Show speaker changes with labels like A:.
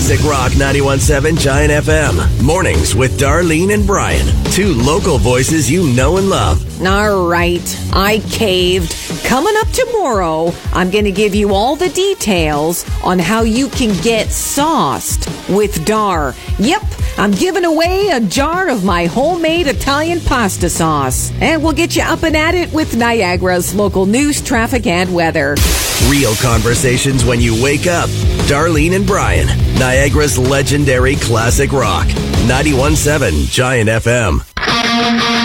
A: Classic Rock 91.7 Giant FM. Mornings with Darlene and Brian. Two local voices you know and love.
B: All right, I caved. Coming up tomorrow, I'm going to give you all the details on how you can get sauced with Dar. Yep, I'm giving away a jar of my homemade Italian pasta sauce. And we'll get you up and at it with Niagara's local news, traffic, and weather.
A: Real conversations when you wake up. Darlene and Brian. Niagara's legendary classic rock. 91.7 Giant FM.